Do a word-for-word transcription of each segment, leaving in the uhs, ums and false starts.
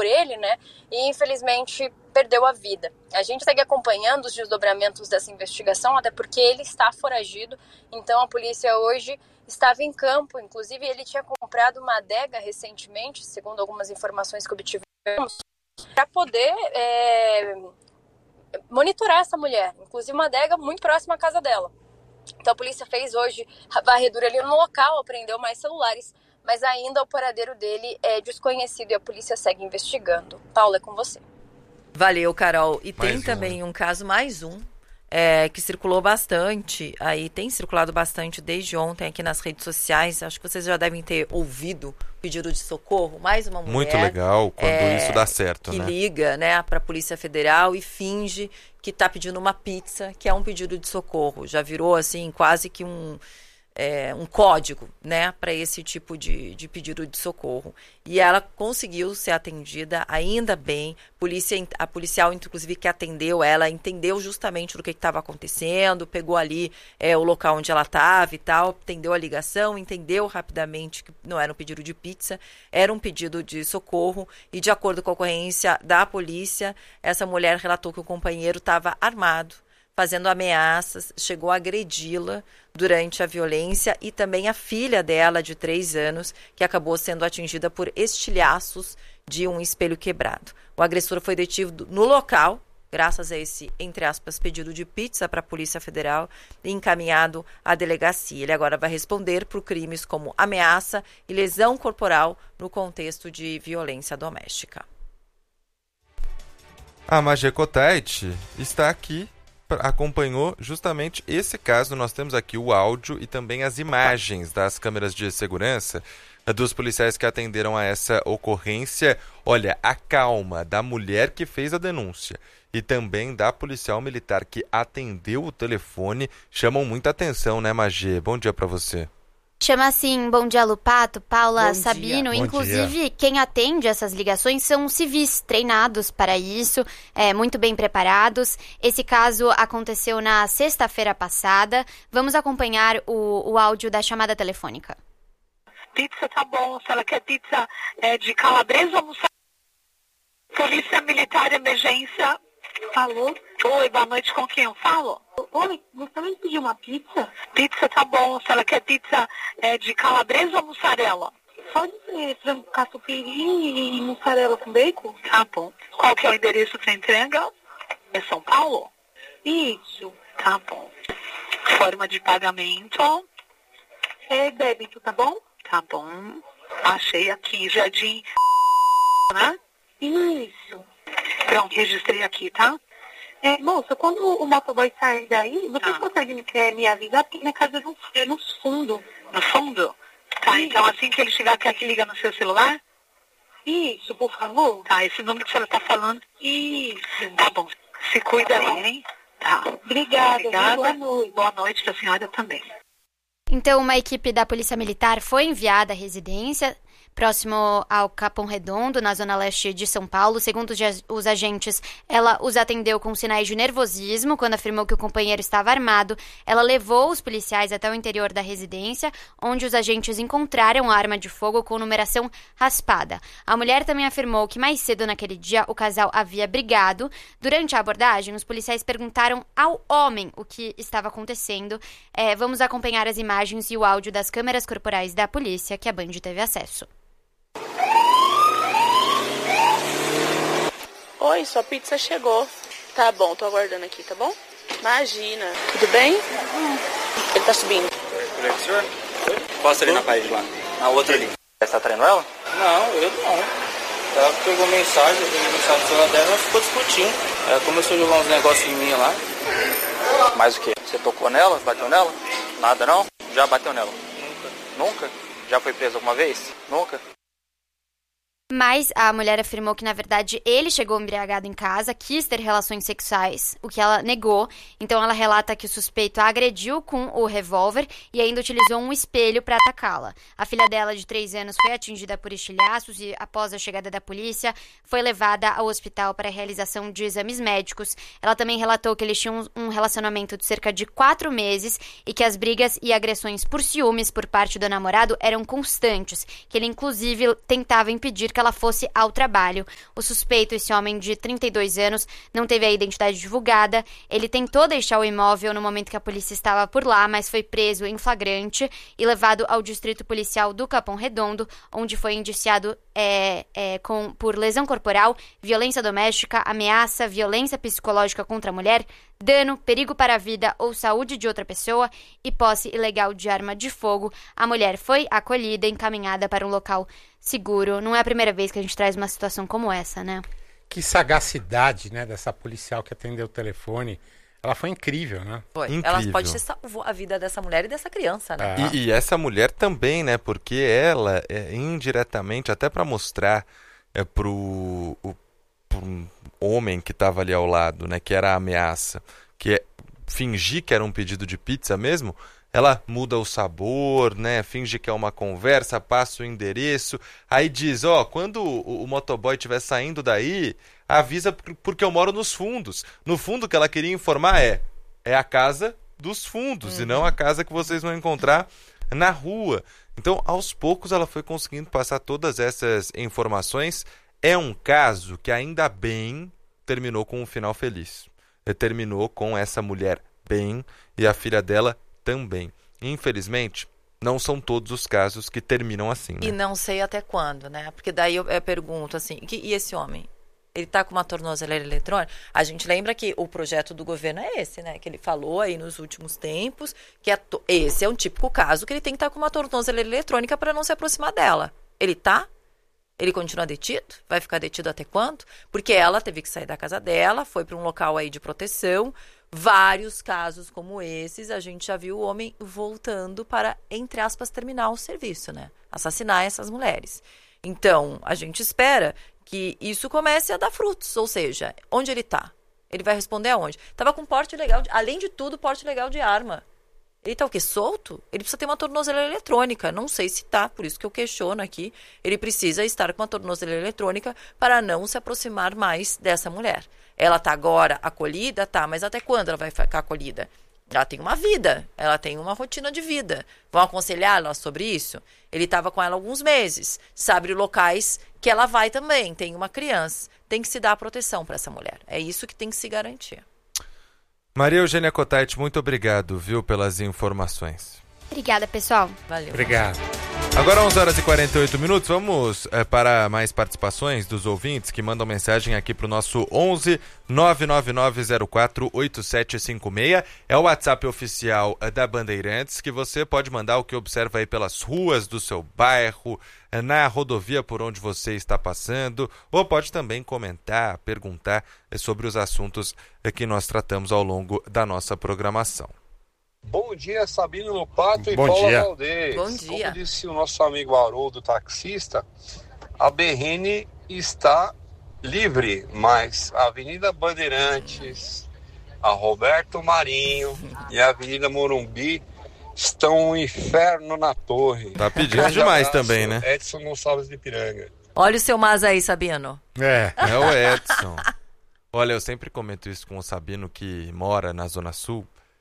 ele, né? E infelizmente perdeu a vida. A gente segue acompanhando os desdobramentos dessa investigação, até porque ele está foragido. Então a polícia hoje estava em campo. Inclusive ele tinha comprado uma adega recentemente, segundo algumas informações que obtivemos, para poder é, monitorar essa mulher. Inclusive uma adega muito próxima à casa dela. Então a polícia fez hoje a varredura ali no local, apreendeu mais celulares, mas ainda o paradeiro dele é desconhecido e a polícia segue investigando. Paula, é com você. Valeu, Carol. E Mais tem um, também né? um caso, mais um, é, que circulou bastante, aí tem circulado bastante desde ontem aqui nas redes sociais. Acho que vocês já devem ter ouvido pedido de socorro. Mais uma mulher. Muito legal quando é, isso dá certo, que né? liga, né, para a Polícia Federal e finge que está pedindo uma pizza, que é um pedido de socorro. Já virou, assim, quase que um... É, um código, né, para esse tipo de, de pedido de socorro. E ela conseguiu ser atendida, ainda bem. Polícia, a policial, inclusive, que atendeu ela, entendeu justamente do que estava acontecendo, pegou ali é, o local onde ela estava e tal, atendeu a ligação, entendeu rapidamente que não era um pedido de pizza, era um pedido de socorro. E, de acordo com a ocorrência da polícia, essa mulher relatou que o companheiro estava armado, fazendo ameaças, chegou a agredi-la durante a violência, e também a filha dela, de três anos, que acabou sendo atingida por estilhaços de um espelho quebrado. O agressor foi detido no local, graças a esse, entre aspas, pedido de pizza para a Polícia Federal, e encaminhado à delegacia. Ele agora vai responder por crimes como ameaça e lesão corporal no contexto de violência doméstica. A Magé Cotait está aqui, acompanhou justamente esse caso. Nós temos aqui o áudio e também as imagens das câmeras de segurança dos policiais que atenderam a essa ocorrência. Olha, a calma da mulher que fez a denúncia e também da policial militar que atendeu o telefone chamam muita atenção, né, Magé? Bom dia para você. Chama assim, bom dia, Lupato, Paula, Bom Sabino. dia. Inclusive, quem atende essas ligações são civis treinados para isso, é, muito bem preparados. Esse caso aconteceu na sexta-feira passada. Vamos acompanhar o, o áudio da chamada telefônica. Pizza tá bom, se ela quer pizza é, de calabresa ou mussarela. Polícia Militar Emergência. Falou. Oi, boa noite, com quem eu falo? Oi, gostaria de pedir uma pizza? Pizza tá bom, se ela quer pizza é, de calabresa ou mussarela? Pode ser frango catupiry e mussarela com bacon? Tá bom. Qual que é o endereço que entrega? É São Paulo? Isso. Tá bom. Forma de pagamento? É débito, tá bom? Tá bom. Achei aqui, Jardim, né? Isso. Pronto, registrei aqui, tá? É, moça, quando o motoboy sair daí, vocês Tá. conseguem é, me avisar? Porque minha casa é no, é no fundo. No fundo? Tá, Sim. então assim que ele chegar, quer que liga no seu celular? Isso, por favor. Tá, esse número que a senhora tá falando. Isso. Tá bom. Se cuida aí, hein? Tá. Obrigada, Obrigada. boa noite. Boa noite pra senhora também. Então, uma equipe da Polícia Militar foi enviada à residência próximo ao Capão Redondo, na zona leste de São Paulo. Segundo os agentes, ela os atendeu com sinais de nervosismo. Quando afirmou que o companheiro estava armado, ela levou os policiais até o interior da residência, onde os agentes encontraram a arma de fogo com numeração raspada. A mulher também afirmou que mais cedo naquele dia o casal havia brigado. Durante a abordagem, os policiais perguntaram ao homem o que estava acontecendo. É, vamos acompanhar as imagens e o áudio das câmeras corporais da polícia que a Band teve acesso. Oi, sua pizza chegou. Tá bom, tô aguardando aqui, tá bom? Imagina. Tudo bem? Ele tá subindo. Oi, senhor? Posta ali na parede lá. Na outra ali. Você tá traindo ela? Não, eu não. Ela pegou mensagem, eu peguei mensagem no celular dela e ela ficou discutindo. Ela começou a jogar uns negócios em mim lá. Mais o quê? Você tocou nela? Bateu nela? Nada não? Já bateu nela? Nunca. Nunca? Já foi preso alguma vez? Nunca. Mas a mulher afirmou que, na verdade, ele chegou embriagado em casa, quis ter relações sexuais, o que ela negou. Então, ela relata que o suspeito a agrediu com o revólver e ainda utilizou um espelho para atacá-la. A filha dela, de três anos, foi atingida por estilhaços e, após a chegada da polícia, foi levada ao hospital para a realização de exames médicos. Ela também relatou que eles tinham um relacionamento de cerca de quatro meses e que as brigas e agressões por ciúmes por parte do namorado eram constantes, que ele, inclusive, tentava impedir que ela fosse ao trabalho. O suspeito, esse homem de trinta e dois anos, não teve a identidade divulgada. Ele tentou deixar o imóvel no momento que a polícia estava por lá, mas foi preso em flagrante e levado ao distrito policial do Capão Redondo, onde foi indiciado é, é, com, por lesão corporal, violência doméstica, ameaça, violência psicológica contra a mulher, dano, perigo para a vida ou saúde de outra pessoa e posse ilegal de arma de fogo. A mulher foi acolhida e encaminhada para um local seguro. Não é a primeira vez que a gente traz uma situação como essa, né? Que sagacidade, né, dessa policial que atendeu o telefone. Ela foi incrível, né? Foi. Incrível. Ela pode ter salvou a vida dessa mulher e dessa criança, né? E, e essa mulher também, né? Porque ela, é, indiretamente, até para mostrar é, pro, o, pro homem que estava ali ao lado, né? Que era a ameaça, que é fingir que era um pedido de pizza mesmo. Ela muda o sabor, né? Finge que é uma conversa, passa o endereço, aí diz, ó, oh, quando o, o motoboy estiver saindo daí, avisa porque eu moro nos fundos. No fundo, o que ela queria informar é, é a casa dos fundos, uhum. e não a casa que vocês vão encontrar na rua. Então, aos poucos, ela foi conseguindo passar todas essas informações. É um caso que, ainda bem, terminou com um final feliz. Terminou com essa mulher bem e a filha dela também. Infelizmente, não são todos os casos que terminam assim, né? E não sei até quando, né? Porque daí eu, eu pergunto assim, que, e esse homem? Ele tá com uma tornozeleira eletrônica? A gente lembra que o projeto do governo é esse, né? Que ele falou aí nos últimos tempos, que é to... esse é um típico caso que ele tem que estar tá com uma tornozeleira eletrônica para não se aproximar dela. Ele tá? Ele continua detido? Vai ficar detido até quando? Porque ela teve que sair da casa dela, foi para um local aí de proteção. Vários casos como esses, a gente já viu o homem voltando para, entre aspas, terminar o serviço, né? Assassinar essas mulheres. Então, a gente espera que isso comece a dar frutos, ou seja, onde ele está? Ele vai responder aonde? Tava com porte legal, de, além de tudo, porte legal de arma. Ele tá o quê? Solto? Ele precisa ter uma tornozeleira eletrônica. Não sei se tá, por isso que eu questiono aqui. Ele precisa estar com uma tornozeleira eletrônica para não se aproximar mais dessa mulher. Ela tá agora acolhida? Tá, mas até quando ela vai ficar acolhida? Ela tem uma vida, ela tem uma rotina de vida. Vão aconselhar ela sobre isso? Ele estava com ela há alguns meses, sabe locais que ela vai também, tem uma criança. Tem que se dar proteção para essa mulher. É isso que tem que se garantir. Maria Eugênia Cottait, muito obrigado, viu, pelas informações. Obrigada, pessoal. Valeu. Obrigado. Agora onze horas e quarenta e oito minutos, vamos é, para mais participações dos ouvintes que mandam mensagem aqui para o nosso onze nove nove nove zero quatro oito sete cinco seis. É o WhatsApp oficial da Bandeirantes, que você pode mandar o que observa aí pelas ruas do seu bairro, na rodovia por onde você está passando, ou pode também comentar, perguntar sobre os assuntos que nós tratamos ao longo da nossa programação. Bom dia, Sabino Lopato e Bom Paula dia. Valdez. Bom dia. Como disse o nosso amigo Haroldo, taxista, a B R N está livre, mas a Avenida Bandeirantes, a Roberto Marinho e a Avenida Morumbi estão um inferno na torre. Tá pedindo demais também, né? Edson Gonçalves de Piranga. Olha o seu mas aí, Sabino. É. É o Edson. Olha, eu sempre comento isso com o Sabino, que mora na Zona Sul.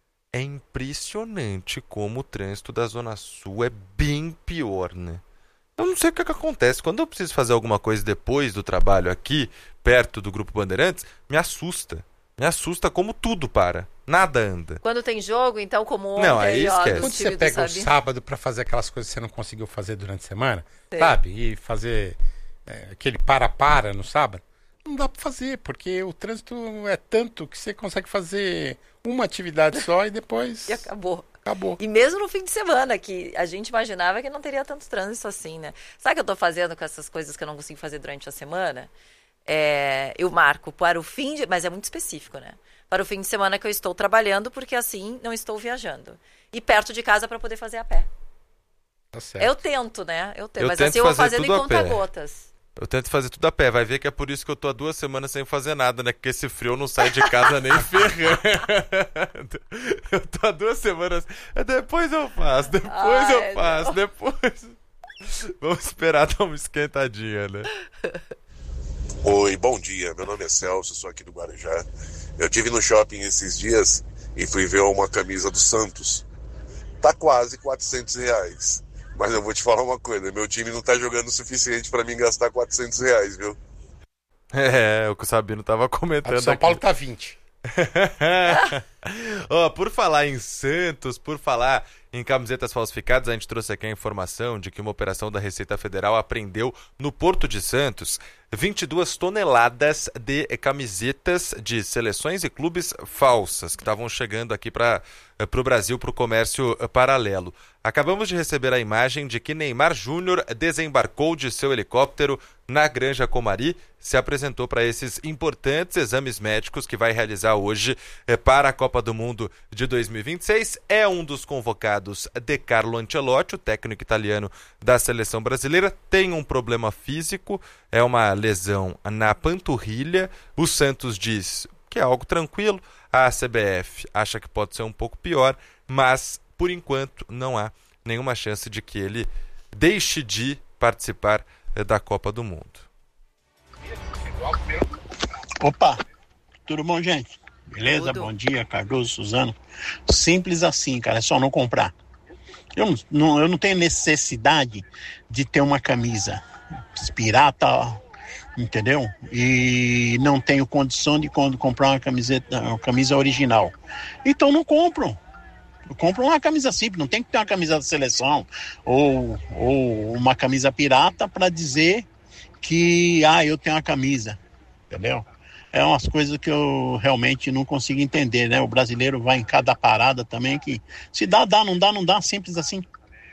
É impressionante como o trânsito da Zona Sul é bem pior, né? Eu não sei o que, é que acontece. Quando eu preciso fazer alguma coisa depois do trabalho aqui, perto do Grupo Bandeirantes, me assusta. Me assusta como tudo para. Nada anda. Quando tem jogo, então, como ontem... Não, aí ó, esquece. Quando você pega o sábado pra fazer aquelas coisas que você não conseguiu fazer durante a semana, Sim. sabe? E fazer é, aquele para-para no sábado, não dá pra fazer, porque o trânsito é tanto que você consegue fazer uma atividade só e depois... E acabou. Acabou. E mesmo no fim de semana, que a gente imaginava que não teria tanto trânsito assim, né? Sabe o que eu tô fazendo com essas coisas que eu não consigo fazer durante a semana? É, eu marco para o fim de... Mas é muito específico, né? Para o fim de semana que eu estou trabalhando, porque assim não estou viajando. E perto de casa para poder fazer a pé. Tá certo. Eu tento, né? Eu tento. Eu mas tento assim eu vou fazer fazendo tudo em a pé. conta-gotas. Eu tento fazer tudo a pé. Vai ver que é por isso que eu tô há duas semanas sem fazer nada, né? Porque esse frio eu não sai de casa nem ferrando. Eu tô há duas semanas... Depois eu faço, depois Ai, eu faço, não. depois... Vamos esperar dar uma esquentadinha, né? Oi, bom dia. Meu nome é Celso, sou aqui do Guarujá. Eu tive no shopping esses dias e fui ver uma camisa do Santos. Tá quase quatrocentos reais. Mas eu vou te falar uma coisa, meu time não tá jogando o suficiente pra mim gastar quatrocentos reais, viu? É, o que o Sabino tava comentando aqui. São aqui. Paulo tá vinte. Oh, por falar em Santos, por falar em camisetas falsificadas, a gente trouxe aqui a informação de que uma operação da Receita Federal apreendeu no Porto de Santos vinte e duas toneladas de camisetas de seleções e clubes falsas que estavam chegando aqui para o Brasil, para o comércio paralelo. Acabamos de receber a imagem de que Neymar Júnior desembarcou de seu helicóptero na Granja Comari, se apresentou para esses importantes exames médicos que vai realizar hoje eh, para a Copa do Mundo de dois mil e vinte e seis. É um dos convocados de Carlo Ancelotti, o técnico italiano da seleção brasileira. Tem um problema físico, é uma lesão na panturrilha. O Santos diz que é algo tranquilo, a C B F acha que pode ser um pouco pior, mas por enquanto não há nenhuma chance de que ele deixe de participar da Copa do Mundo. Opa, tudo bom, gente? Beleza? Tudo. Bom dia, Cardoso, Suzano. Simples assim, cara, é só não comprar. Eu não, não, eu não tenho necessidade de ter uma camisa pirata, entendeu? E não tenho condição de quando comprar uma camiseta, uma camisa original. Então não compro. Eu compro uma camisa simples, não tem que ter uma camisa da seleção ou, ou uma camisa pirata para dizer que ah, eu tenho uma camisa, entendeu? É umas coisas que eu realmente não consigo entender, né? O brasileiro vai em cada parada também que se dá, dá, não dá, não dá, simples assim.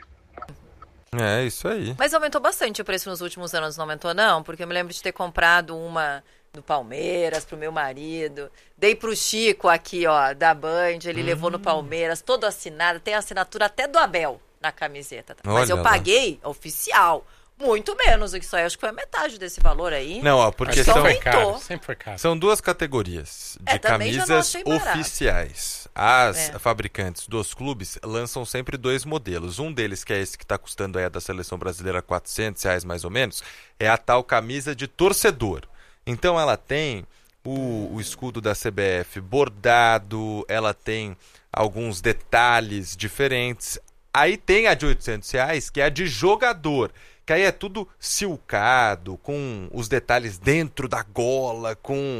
É, isso aí. Mas aumentou bastante o preço nos últimos anos, não aumentou não? Porque eu me lembro de ter comprado uma do Palmeiras pro meu marido, dei pro Chico aqui, ó, da Band, ele hum. levou no Palmeiras, todo assinado, tem assinatura até do Abel na camiseta. Tá? Mas eu lá. paguei oficial, muito menos do que isso aí, acho que foi a metade desse valor aí. Não, ó, porque só são, aumentou. Caro, sempre foi caro. São duas categorias de É, também já não camisas achei barato. oficiais. As É. fabricantes dos clubes lançam sempre dois modelos. Um deles, que é esse que está custando aí a da seleção brasileira quatrocentos reais mais ou menos, é a tal camisa de torcedor. Então ela tem o, o escudo da C B F bordado, ela tem alguns detalhes diferentes. Aí tem a de oitocentos reais, que é a de jogador, que aí é tudo silcado, com os detalhes dentro da gola,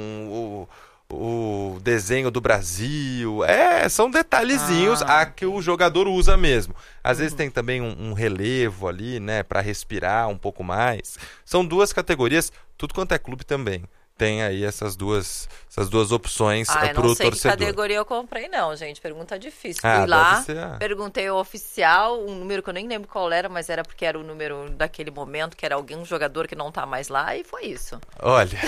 com o, o desenho do Brasil. É, são detalhezinhos Ah. a que o jogador usa mesmo. Às vezes tem também um, um relevo ali, né, para respirar um pouco mais. São duas categorias, tudo quanto é clube também. Tem aí essas duas, essas duas opções Ah, eu pro não sei torcedor. que categoria eu comprei não, gente, pergunta difícil. Ah, Fui lá, deve ser a- perguntei o oficial, um número que eu nem lembro qual era, mas era porque era o número daquele momento, que era alguém, um jogador que não tá mais lá, e foi isso. Olha,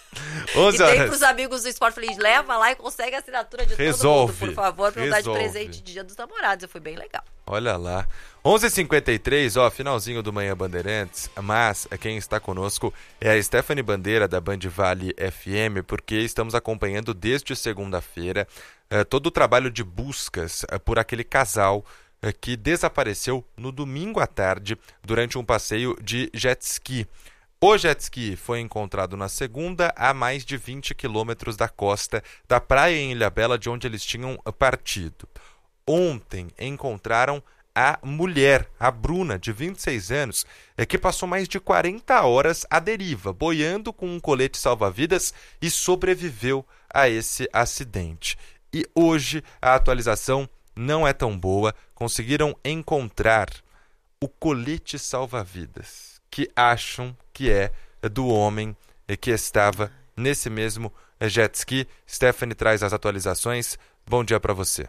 E onze dei horas. pros amigos do esporte, falei, leva lá e consegue a assinatura de Resolve, todo mundo, por favor, pra eu dar de resolve. presente de Dia dos Namorados. Foi bem legal. Olha lá. onze e cinquenta e três, ó, finalzinho do Manhã Bandeirantes, mas quem está conosco é a Stephanie Bandeira, da Band Vale F M, porque estamos acompanhando desde segunda-feira eh, todo o trabalho de buscas eh, por aquele casal eh, que desapareceu no domingo à tarde durante um passeio de jet ski. O jet ski foi encontrado na segunda, a mais de vinte quilômetros da costa da praia em Ilhabela, de onde eles tinham partido. Ontem encontraram a mulher, a Bruna, de vinte e seis anos, é que passou mais de quarenta horas à deriva, boiando com um colete salva-vidas e sobreviveu a esse acidente. E hoje a atualização não é tão boa, conseguiram encontrar o colete salva-vidas, que acham que é do homem que estava nesse mesmo jet ski. Stephanie traz as atualizações. Bom dia para você.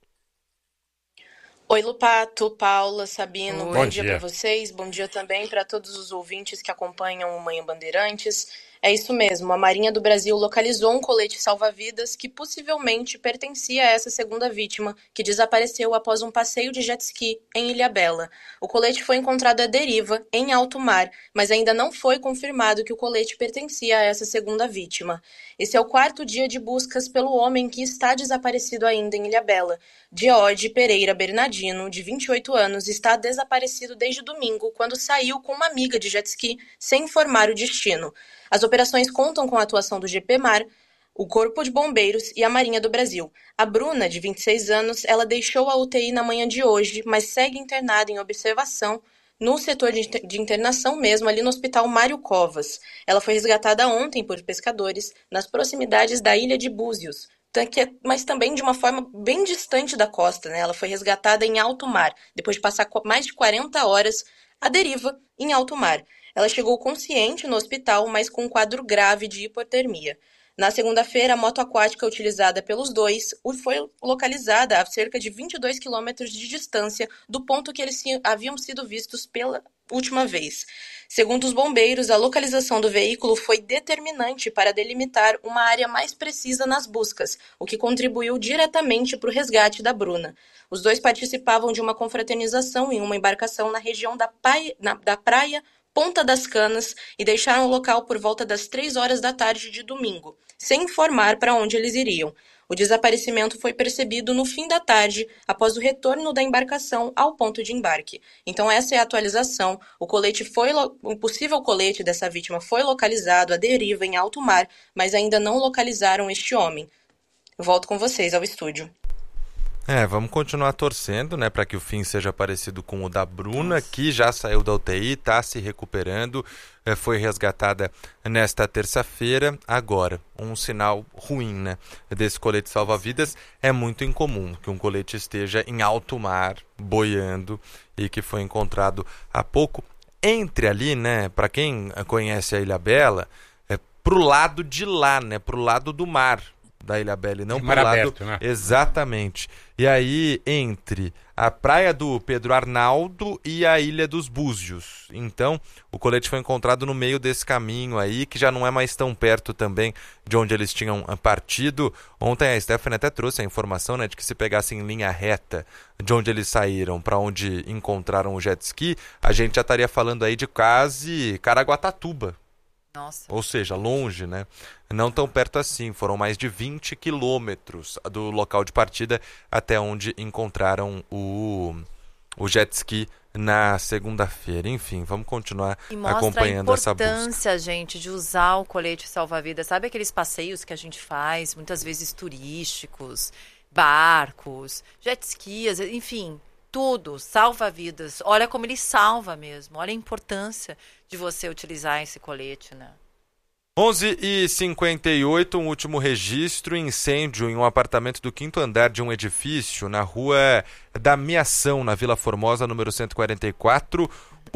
Oi, Lupato, Paula, Sabino, Oi. bom, Bom dia, dia. para vocês, bom dia também para todos os ouvintes que acompanham o Manhã Bandeirantes. É isso mesmo, a Marinha do Brasil localizou um colete salva-vidas que possivelmente pertencia a essa segunda vítima, que desapareceu após um passeio de jet ski em Ilhabela. O colete foi encontrado à deriva, em alto mar, mas ainda não foi confirmado que o colete pertencia a essa segunda vítima. Esse é o quarto dia de buscas pelo homem que está desaparecido ainda em Ilhabela. Diode Pereira Bernardino, de vinte e oito anos, está desaparecido desde domingo, quando saiu com uma amiga de jet ski, sem informar o destino. As operações contam com a atuação do G P Mar, o Corpo de Bombeiros e a Marinha do Brasil. A Bruna, de vinte e seis anos, ela deixou a U T I na manhã de hoje, mas segue internada em observação no setor de internação mesmo, ali no Hospital Mário Covas. Ela foi resgatada ontem por pescadores nas proximidades da ilha de Búzios, mas também de uma forma bem distante da costa, né? Ela foi resgatada em alto mar, depois de passar mais de quarenta horas à deriva em alto mar. Ela chegou consciente no hospital, mas com um quadro grave de hipotermia. Na segunda-feira, a moto aquática utilizada pelos dois foi localizada a cerca de vinte e dois quilômetros de distância do ponto que eles haviam sido vistos pela última vez. Segundo os bombeiros, a localização do veículo foi determinante para delimitar uma área mais precisa nas buscas, o que contribuiu diretamente para o resgate da Bruna. Os dois participavam de uma confraternização em uma embarcação na região da, pai, na, da praia Ponta das Canas e deixaram o local por volta das três horas da tarde de domingo, sem informar para onde eles iriam. O desaparecimento foi percebido no fim da tarde, após o retorno da embarcação ao ponto de embarque. Então essa é a atualização. O colete foi, o possível colete dessa vítima foi localizado à deriva em alto mar, mas ainda não localizaram este homem. Eu volto com vocês ao estúdio. É, vamos continuar torcendo, né, para que o fim seja parecido com o da Bruna, Nossa. que já saiu da U T I, está se recuperando, é, foi resgatada nesta terça-feira. Agora, um sinal ruim, né, desse colete salva-vidas, é muito incomum que um colete esteja em alto mar, boiando, e que foi encontrado há pouco. Entre ali, né, para quem conhece a Ilhabela, é pro lado de lá, né, pro lado do mar da Ilhabela, e não pro lado... aberto, né? Exatamente. E aí, entre a praia do Pedro Arnaldo e a Ilha dos Búzios. Então, o colete foi encontrado no meio desse caminho aí, que já não é mais tão perto também de onde eles tinham partido. Ontem a Stephanie até trouxe a informação, né, de que se pegasse em linha reta de onde eles saíram para onde encontraram o jet ski, a gente já estaria falando aí de quase Caraguatatuba. Nossa. Ou seja, longe, né? Não tão perto assim, foram mais de vinte quilômetros do local de partida até onde encontraram o, o jet ski na segunda-feira. Enfim, vamos continuar acompanhando essa busca. E mostra a importância, gente, de usar o colete salva-vidas. Sabe aqueles passeios que a gente faz, muitas vezes turísticos, barcos, jet skis, enfim... Tudo, salva-vidas. Olha como ele salva mesmo. Olha a importância de você utilizar esse colete, né? onze e cinquenta e oito, um último registro, incêndio em um apartamento do quinto andar de um edifício na rua da Miação, na Vila Formosa, número cento e quarenta e quatro.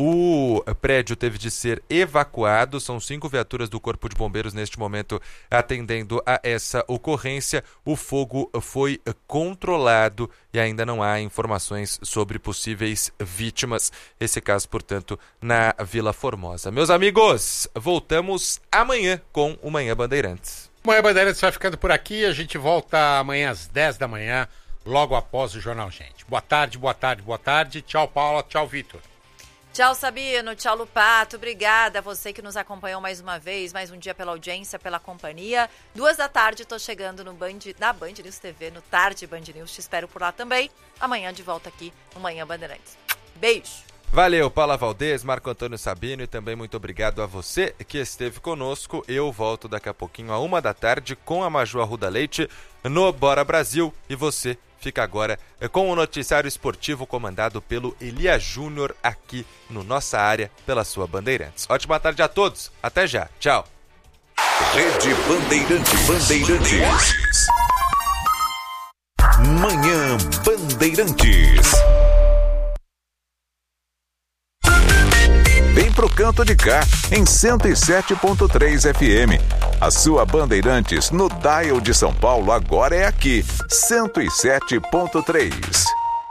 O prédio teve de ser evacuado, são cinco viaturas do Corpo de Bombeiros neste momento atendendo a essa ocorrência. O fogo foi controlado e ainda não há informações sobre possíveis vítimas. Esse caso, portanto, na Vila Formosa. Meus amigos, voltamos amanhã com o Manhã Bandeirantes. Manhã Bandeirantes vai ficando por aqui, a gente volta amanhã às dez da manhã, logo após o Jornal Gente. Boa tarde, boa tarde, boa tarde. Tchau, Paula, tchau, Vitor. Tchau, Sabino. Tchau, Lupato. Obrigada a você que nos acompanhou mais uma vez, mais um dia pela audiência, pela companhia. Duas da tarde, tô chegando no Band, na Band News T V, no Tarde Band News. Te espero por lá também. Amanhã de volta aqui no Manhã Bandeirantes. Beijo. Valeu, Paula Valdez, Marco Antônio Sabino, e também muito obrigado a você que esteve conosco. Eu volto daqui a pouquinho, a uma da tarde, com a Maju Arruda Leite no Bora Brasil. E você fica agora com o noticiário esportivo comandado pelo Elia Júnior aqui no Nossa Área, pela sua Bandeirantes. Ótima tarde a todos. Até já. Tchau. Rede Bandeirantes. Bandeirantes. Manhã Bandeirantes. Vem pro canto de cá, em cento e sete ponto três F M. A sua Bandeirantes no dial de São Paulo agora é aqui, cento e sete ponto três.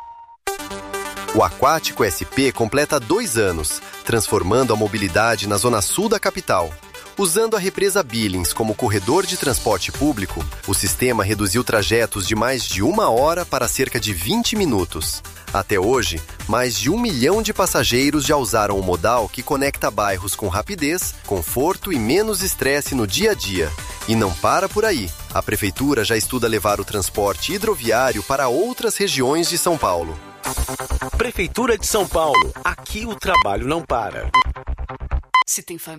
O Aquático S P completa dois anos, transformando a mobilidade na zona sul da capital. Usando a represa Billings como corredor de transporte público, o sistema reduziu trajetos de mais de uma hora para cerca de vinte minutos. Até hoje, mais de um milhão de passageiros já usaram o modal que conecta bairros com rapidez, conforto e menos estresse no dia a dia. E não para por aí. A Prefeitura já estuda levar o transporte hidroviário para outras regiões de São Paulo. Prefeitura de São Paulo. Aqui o trabalho não para. Se tem família.